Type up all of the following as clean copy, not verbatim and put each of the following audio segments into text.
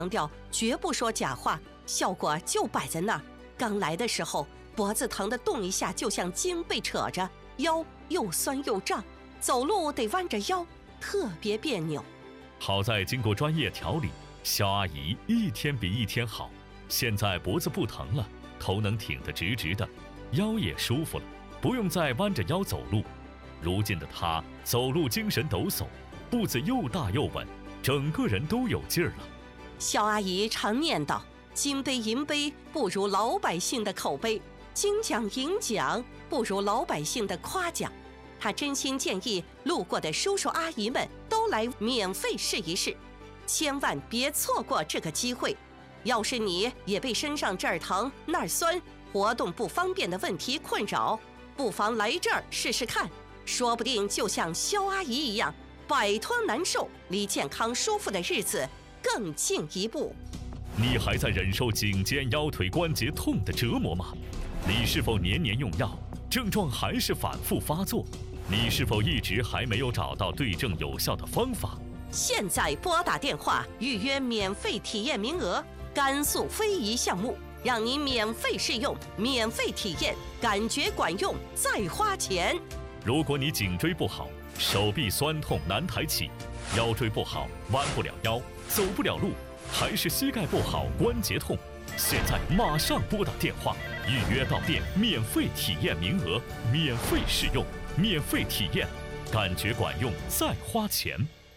强调绝不说假话，效果就摆在那儿。刚来的时候，脖子疼得动一下就像筋被扯着，腰又酸又胀，走路得弯着腰，特别别扭。 好在经过专业调理，肖阿姨一天比一天好，现在脖子不疼了，头能挺得直直的，腰也舒服了，不用再弯着腰走路。如今的她走路精神抖擞，步子又大又稳，整个人都有劲儿了。 肖阿姨常念叨，金杯银杯不如老百姓的口碑，金奖银奖不如老百姓的夸奖。她真心建议路过的叔叔阿姨们都来免费试一试，千万别错过这个机会。要是你也被身上这儿疼那儿酸、活动不方便的问题困扰，不妨来这儿试试看，说不定就像肖阿姨一样，摆脱难受，离健康舒服的日子更进一步。 你还在忍受颈肩腰腿关节痛的折磨吗？你是否年年用药，症状还是反复发作？你是否一直还没有找到对症有效的方法？ 现在拨打电话预约免费体验名额，甘肃非遗项目，让您免费试用，免费体验，感觉管用再花钱。 如果你颈椎不好，手臂酸痛难抬起，腰椎不好弯不了腰，走不了路，还是膝盖不好关节痛，现在马上拨打电话预约到店，免费体验名额，免费试用，免费体验，感觉管用再花钱。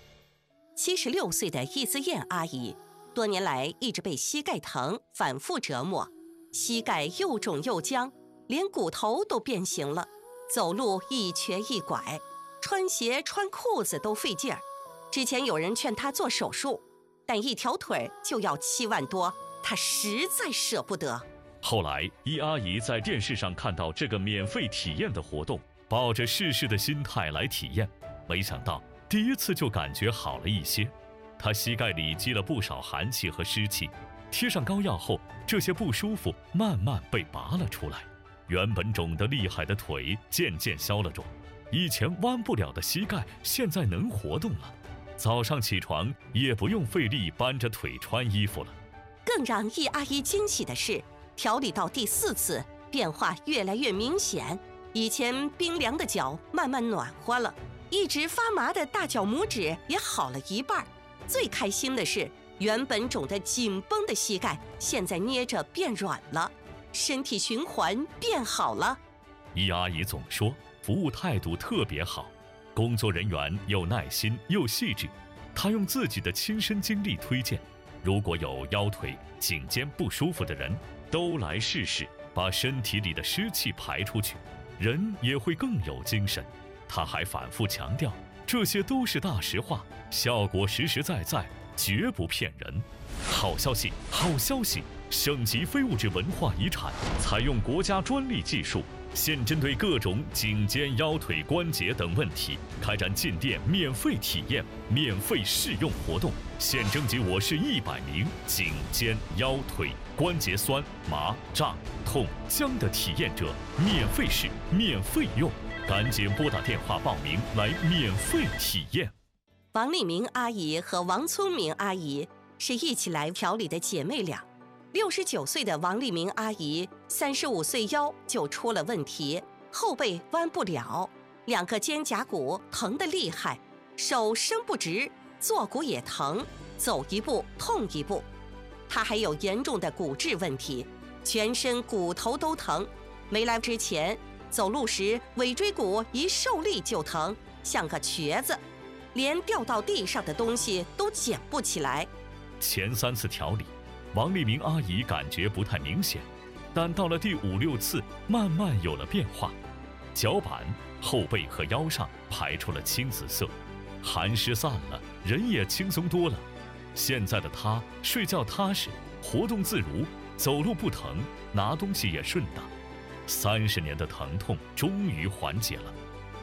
76岁的易思燕阿姨，多年来一直被膝盖疼反复折磨，膝盖又肿又僵，连骨头都变形了，走路一瘸一拐，穿鞋穿裤子都费劲儿。之前有人劝她做手术，但一条腿就要7万多，她实在舍不得。 后来易阿姨在电视上看到这个免费体验的活动，抱着试试的心态来体验，没想到第一次就感觉好了一些。她膝盖里积了不少寒气和湿气，贴上膏药后，这些不舒服慢慢被拔了出来，原本肿得厉害的腿渐渐消了肿，以前弯不了的膝盖现在能活动了，早上起床也不用费力搬着腿穿衣服了。 更让易阿姨惊喜的是，调理到第4次，变化越来越明显，以前冰凉的脚慢慢暖和了，一直发麻的大脚拇指也好了一半。最开心的是，原本肿得紧绷的膝盖现在捏着变软了，身体循环变好了。 易阿姨总说服务态度特别好，工作人员又耐心又细致，她用自己的亲身经历推荐，如果有腰腿、颈肩不舒服的人，都来试试，把身体里的湿气排出去，人也会更有精神。她还反复强调，这些都是大实话，效果实实在在，绝不骗人。好消息，好消息！省级非物质文化遗产采用国家专利技术，现针对各种颈肩、腰腿、关节等问题，开展进店免费体验、免费试用活动。现征集我市100名颈肩、腰腿、关节酸、麻、胀、痛、僵的体验者，免费试、免费用。赶紧拨打电话报名来免费体验。 王丽明阿姨和王聪明阿姨是一起来调理的姐妹俩。69岁的王丽明阿姨35岁腰就出了问题，后背弯不了，2个肩胛骨疼得厉害，手伸不直，坐骨也疼，走一步痛一步。她还有严重的骨质问题，全身骨头都疼，没来之前走路时尾椎骨一受力就疼，像个瘸子，连掉到地上的东西都捡不起来。 前3次调理，王丽明阿姨感觉不太明显，但到了第5、6次，慢慢有了变化。脚板、后背和腰上排出了青紫色，寒湿散了，人也轻松多了。现在的她睡觉踏实，活动自如，走路不疼，拿东西也顺当。30年的疼痛终于缓解了。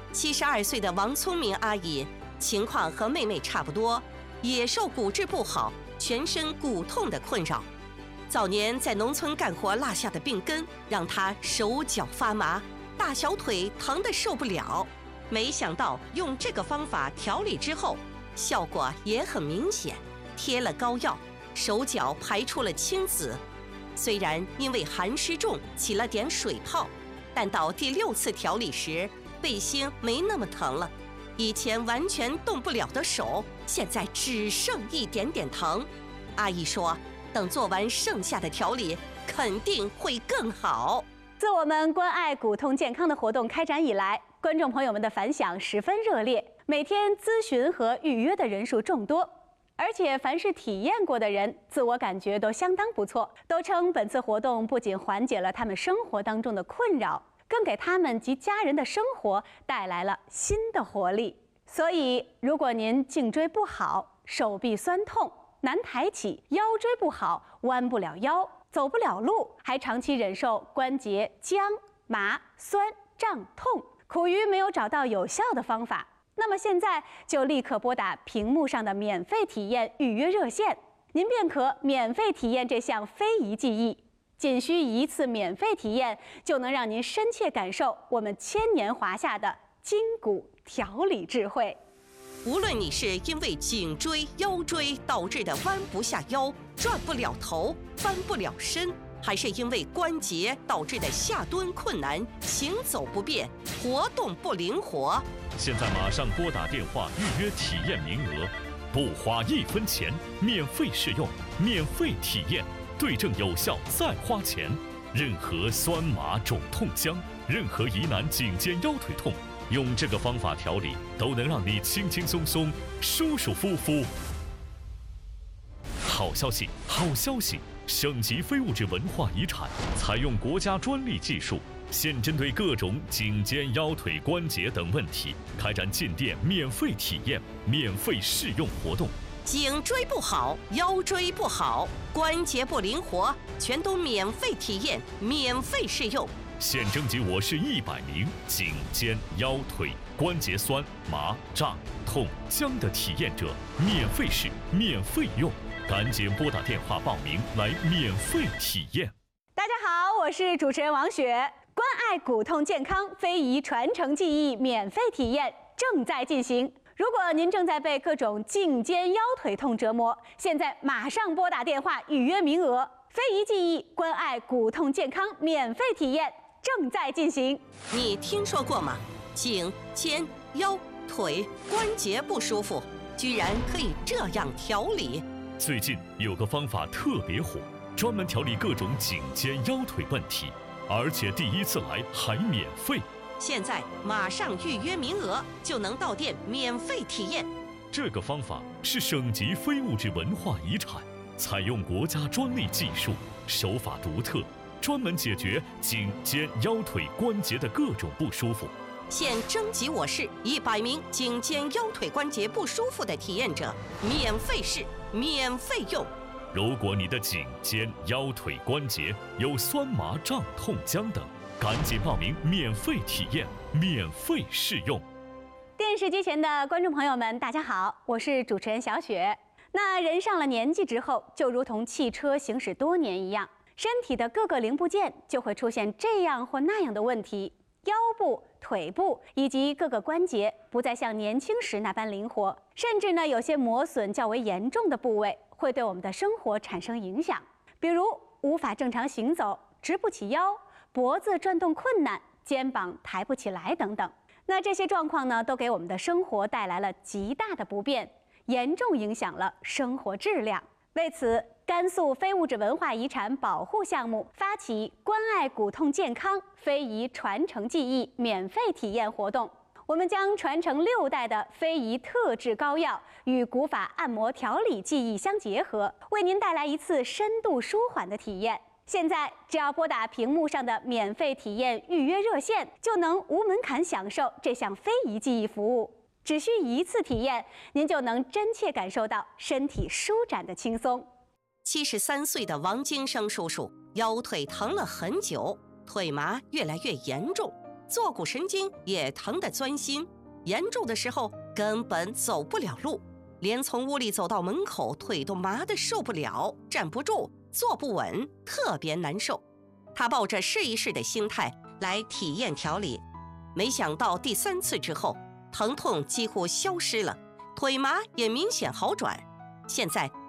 72岁的王聪明阿姨情况和妹妹差不多，也受骨质不好、全身骨痛的困扰。早年在农村干活落下的病根，让她手脚发麻，大小腿疼得受不了。没想到用这个方法调理之后，效果也很明显，贴了膏药， 手脚排出了青紫。虽然因为寒湿重起了点水泡，但到第6次调理时，背心没那么疼了。以前完全动不了的手，现在只剩一点点疼。阿姨说，等做完剩下的调理，肯定会更好。 自我们关爱骨痛健康的活动开展以来，观众朋友们的反响十分热烈，每天咨询和预约的人数众多。而且凡是体验过的人，自我感觉都相当不错，都称本次活动不仅缓解了他们生活当中的困扰，更给他们及家人的生活带来了新的活力。所以，如果您颈椎不好，手臂酸痛，难抬起，腰椎不好，弯不了腰，走不了路，还长期忍受关节僵、麻、酸、胀、痛，苦于没有找到有效的方法，那么现在就立刻拨打屏幕上的免费体验预约热线，您便可免费体验这项非遗技艺。仅需1次免费体验，就能让您深切感受我们千年华夏的筋骨调理智慧。 无论你是因为颈椎、腰椎导致的弯不下腰、转不了头、翻不了身，还是因为关节导致的下蹲困难、行走不便、活动不灵活， 现在马上拨打电话预约体验名额，不花1分钱，免费试用，免费体验，对症有效再花钱。任何酸麻肿痛僵，任何疑难颈肩腰腿痛，用这个方法调理，都能让你轻轻松松、舒舒服服。好消息，好消息！省级非物质文化遗产，采用国家专利技术，现针对各种颈肩、腰腿、关节等问题，开展进店免费体验、免费试用活动。 颈椎不好，腰椎不好，关节不灵活，全都免费体验、免费试用。 现征集我市100名颈肩、腰腿、关节酸、麻、胀、痛、僵的体验者，免费试、免费用。赶紧拨打电话报名来免费体验。 大家好，我是主持人王雪。关爱骨痛健康非遗传承技艺免费体验正在进行。如果您正在被各种颈肩腰腿痛折磨，现在马上拨打电话预约名额。非遗技艺关爱骨痛健康免费体验正在进行。 你听说过吗？颈、肩、腰、腿、关节不舒服，居然可以这样调理。 最近有个方法特别火，专门调理各种颈肩腰腿问题，而且第1次来还免费。 现在马上预约名额，就能到店免费体验。 这个方法是省级非物质文化遗产，采用国家专利技术，手法独特，专门解决颈肩腰腿关节的各种不舒服。 现征集我市100名颈肩腰腿关节不舒服的体验者，免费试、免费用。 如果你的颈肩腰腿关节有酸麻胀痛僵等，赶紧报名免费体验、免费试用。 电视机前的观众朋友们，大家好，我是主持人小雪。那人上了年纪之后，就如同汽车行驶多年一样，身体的各个零部件就会出现这样或那样的问题，腰部、腿部以及各个关节不再像年轻时那般灵活，甚至呢，有些磨损较为严重的部位会对我们的生活产生影响，比如无法正常行走、直不起腰、脖子转动困难、肩膀抬不起来等等。那这些状况呢，都给我们的生活带来了极大的不便，严重影响了生活质量。为此，甘肃非物质文化遗产保护项目发起关爱骨痛健康非遗传承技艺免费体验活动。我们将传承6代的非遗特制膏药与古法按摩调理技艺相结合，为您带来一次深度舒缓的体验。现在只要拨打屏幕上的免费体验预约热线，就能无门槛享受这项非遗技艺服务。只需1次体验，您就能真切感受到身体舒展的轻松。 73岁的王金生叔叔腰腿疼了很久，腿麻越来越严重，坐骨神经也疼得钻心，严重的时候根本走不了路，连从屋里走到门口腿都麻得受不了，站不住，坐不稳，特别难受。他抱着试一试的心态来体验调理，没想到第3次之后，疼痛几乎消失了，腿麻也明显好转。现在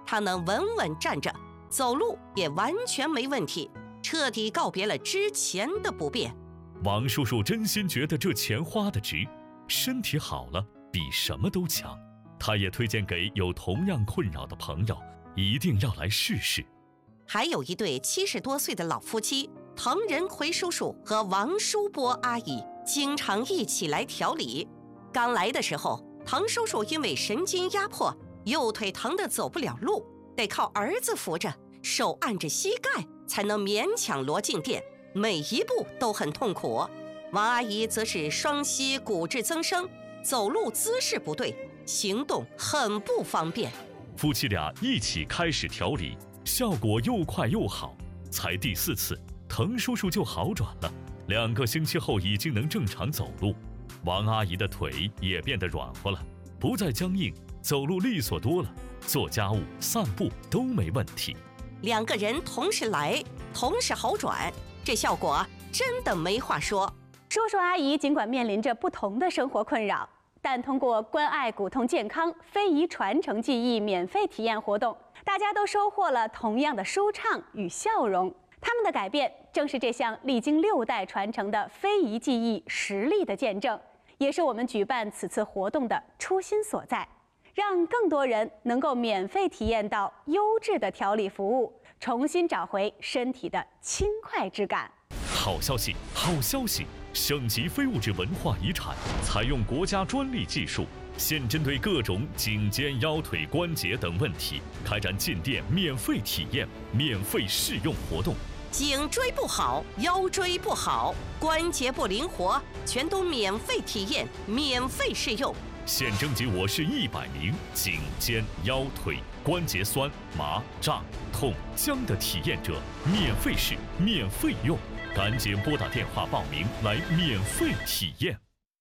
他能稳稳站着，走路也完全没问题，彻底告别了之前的不便。 王叔叔真心觉得这钱花得值，身体好了比什么都强。他也推荐给有同样困扰的朋友，一定要来试试。 还有一对70多岁的老夫妻，滕仁奎叔叔和王淑波阿姨经常一起来调理。刚来的时候，滕叔叔因为神经压迫，右腿疼得走不了路，得靠儿子扶着，手按着膝盖才能勉强挪进店，每一步都很痛苦。王阿姨则是双膝骨质增生，走路姿势不对，行动很不方便。 夫妻俩一起开始调理，效果又快又好。才第4次，滕叔叔就好转了，2个星期后已经能正常走路。王阿姨的腿也变得软和了，不再僵硬，走路利索多了，做家务、散步都没问题。 2个人同时来，同时好转，这效果真的没话说。 叔叔阿姨尽管面临着不同的生活困扰，但通过关爱骨痛健康非遗传承技艺免费体验活动，大家都收获了同样的舒畅与笑容。他们的改变正是这项历经6代传承的非遗技艺实力的见证，也是我们举办此次活动的初心所在，让更多人能够免费体验到优质的调理服务，重新找回身体的轻快之感。 好消息，好消息！省级非物质文化遗产采用国家专利技术，现针对各种颈肩、腰腿、关节等问题，开展进店免费体验、免费试用活动。 颈椎不好，腰椎不好，关节不灵活，全都免费体验、免费试用。 现征集我市100名颈肩、腰腿、关节酸、麻、胀、痛、僵的体验者，免费试、免费用。赶紧拨打电话报名来免费体验。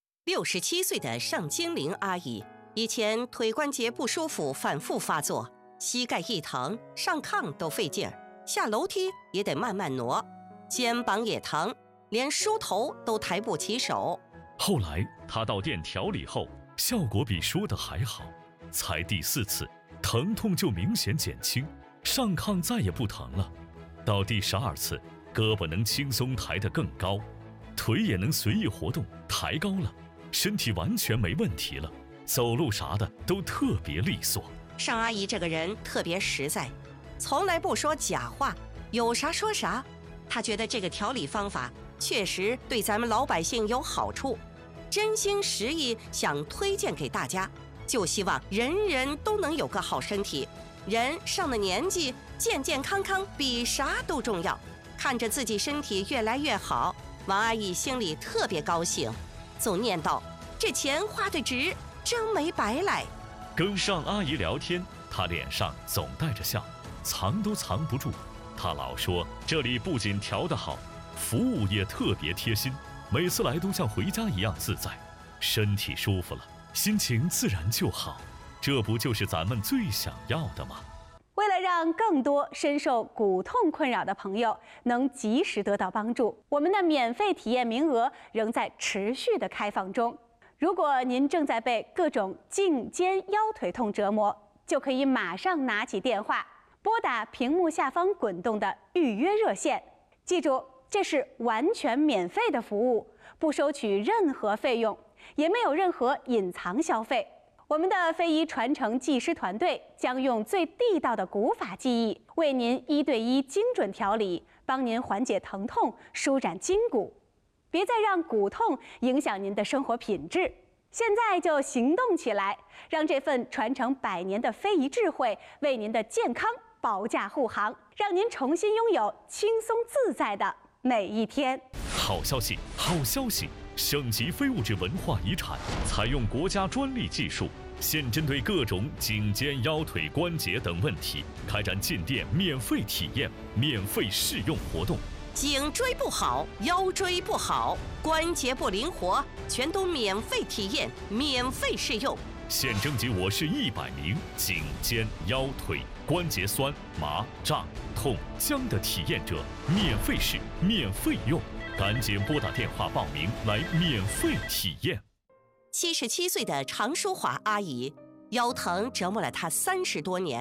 67岁的尚金玲阿姨，以前腿关节不舒服反复发作，膝盖一疼，上炕都费劲儿，下楼梯也得慢慢挪，肩膀也疼，连梳头都抬不起手。 后来她到店调理后，效果比说的还好，才第4次，疼痛就明显减轻，上炕再也不疼了。到第12次，胳膊能轻松抬得更高，腿也能随意活动，抬高了，身体完全没问题了，走路啥的都特别利索。 尚阿姨这个人特别实在，从来不说假话，有啥说啥。她觉得这个调理方法确实对咱们老百姓有好处，真心实意想推荐给大家，就希望人人都能有个好身体。人上了年纪，健健康康比啥都重要。看着自己身体越来越好，王阿姨心里特别高兴，总念叨：这钱花得值，真没白来。 跟尚阿姨聊天，她脸上总带着笑，藏都藏不住。她老说这里不仅调得好，服务也特别贴心，每次来都像回家一样自在。身体舒服了，心情自然就好，这不就是咱们最想要的吗？ 为了让更多深受骨痛困扰的朋友能及时得到帮助，我们的免费体验名额仍在持续的开放中。如果您正在被各种颈肩腰腿痛折磨，就可以马上拿起电话，拨打屏幕下方滚动的预约热线。记住，这是完全免费的服务，不收取任何费用，也没有任何隐藏消费。我们的非遗传承技师团队将用最地道的古法技艺，为您1对1精准调理，帮您缓解疼痛，舒展筋骨。别再让骨痛影响您的生活品质，现在就行动起来，让这份传承100年的非遗智慧为您的健康保驾护航，让您重新拥有轻松自在的每一天。 好消息，好消息！省级非物质文化遗产采用国家专利技术，现针对各种颈肩、腰腿、关节等问题，开展进店免费体验、免费试用活动。 颈椎不好，腰椎不好，关节不灵活，全都免费体验、免费试用。 现征集我市100名颈肩、腰腿、关节酸、麻、胀、痛、僵的体验者，免费试、免费用。赶紧拨打电话报名来免费体验。77 岁的常淑华阿姨，腰疼折磨了她30多年，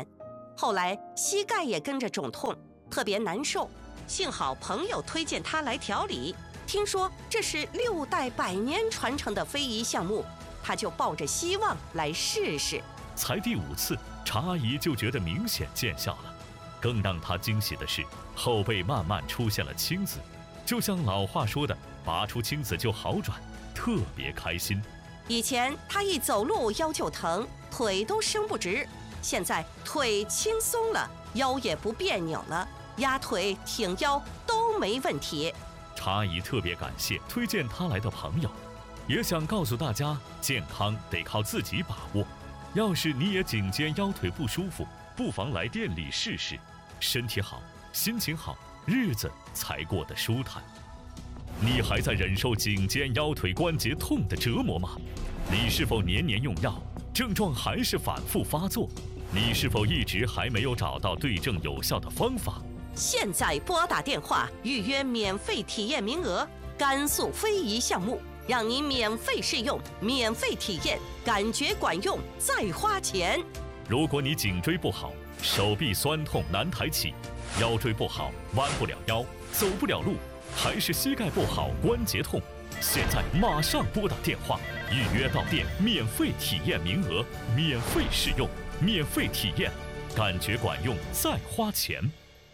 后来膝盖也跟着肿痛，特别难受。幸好朋友推荐他来调理，听说这是6代100年传承的非遗项目，他就抱着希望来试试。 才第5次，查阿姨就觉得明显见效了。更让她惊喜的是，后背慢慢出现了青紫，就像老话说的，拔出青紫就好转，特别开心。 以前他一走路腰就疼，腿都伸不直，现在腿轻松了，腰也不别扭了，压腿挺腰都没问题。 查阿姨特别感谢推荐她来的朋友，也想告诉大家，健康得靠自己把握。要是你也颈肩腰腿不舒服，不妨来店里试试，身体好，心情好，日子才过得舒坦。你还在忍受颈肩腰腿关节痛的折磨吗？你是否年年用药，症状还是反复发作？你是否一直还没有找到对症有效的方法？ 现在拨打电话预约免费体验名额，甘肃非遗项目，让你免费试用，免费体验，感觉管用再花钱。 如果你颈椎不好，手臂酸痛难抬起，腰椎不好弯不了腰，走不了路，还是膝盖不好关节痛，现在马上拨打电话预约到店，免费体验名额，免费试用，免费体验，感觉管用再花钱。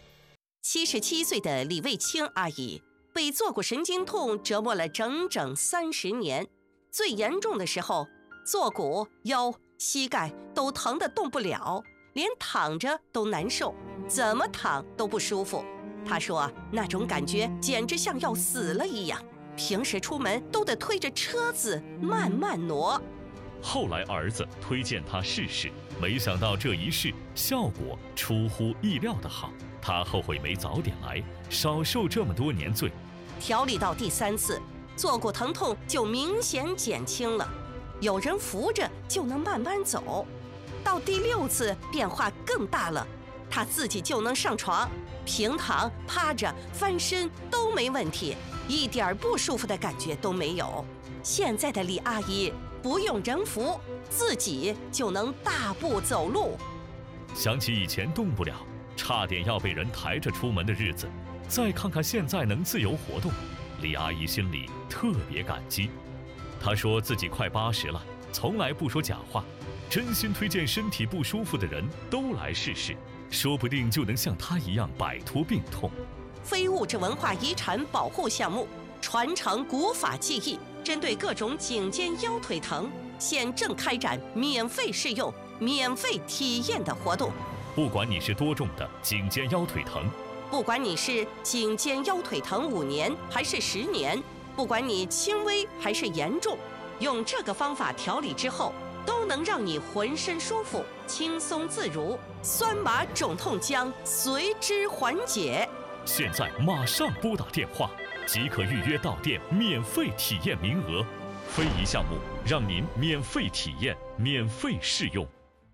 77岁的李卫清阿姨被坐骨神经痛折磨了整整30年，最严重的时候，坐骨、腰、膝盖都疼得动不了，连躺着都难受，怎么躺都不舒服。她说那种感觉简直像要死了一样，平时出门都得推着车子慢慢挪。 后来儿子推荐她试试，没想到这一试效果出乎意料的好，她后悔没早点来，少受这么多年罪。 调理到第3次，坐骨疼痛就明显减轻了，有人扶着就能慢慢走。到第6次变化更大了，她自己就能上床，平躺、趴着、翻身都没问题，一点不舒服的感觉都没有。现在的李阿姨不用人扶，自己就能大步走路。 想起以前动不了，差点要被人抬着出门的日子，再看看现在能自由活动，李阿姨心里特别感激。她说自己快80了，从来不说假话，真心推荐身体不舒服的人都来试试，说不定就能像她一样摆脱病痛。 非物质文化遗产保护项目，传承古法技艺，针对各种颈肩腰腿疼，现正开展免费试用、免费体验的活动。 不管你是多重的颈肩腰腿疼， 不管你是颈肩腰腿疼5年还是10年，不管你轻微还是严重，用这个方法调理之后，都能让你浑身舒服、轻松自如，酸麻肿痛将随之缓解。 现在马上拨打电话，即可预约到店，免费体验名额。非遗项目让您免费体验，免费试用。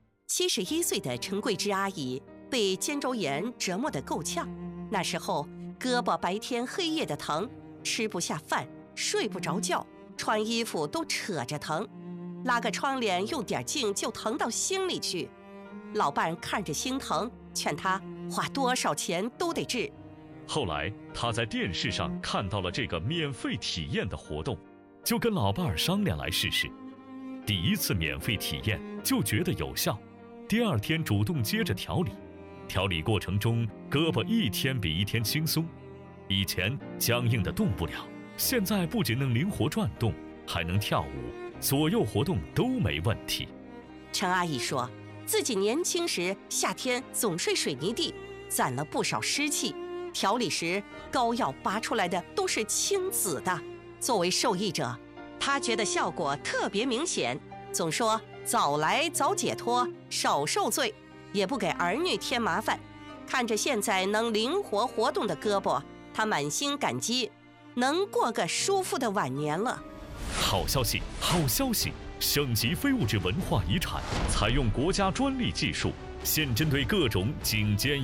71岁的陈桂芝阿姨被肩周炎折磨得够呛，那时候胳膊白天黑夜的疼，吃不下饭，睡不着觉，穿衣服都扯着疼，拉个窗帘用点劲就疼到心里去。老伴看着心疼，劝她花多少钱都得治。 后来他在电视上看到了这个免费体验的活动，就跟老伴儿商量来试试。第1次免费体验就觉得有效，第2天主动接着调理。调理过程中，胳膊一天比一天轻松，以前僵硬的动不了，现在不仅能灵活转动，还能跳舞，左右活动都没问题。 陈阿姨说，自己年轻时夏天总睡水泥地，攒了不少湿气，调理时膏药拔出来的都是青紫的。作为受益者，她觉得效果特别明显，总说早来早解脱，少受罪，也不给儿女添麻烦。看着现在能灵活活动的胳膊，她满心感激，能过个舒服的晚年了。 好消息，好消息！省级非物质文化遗产采用国家专利技术，现针对各种颈肩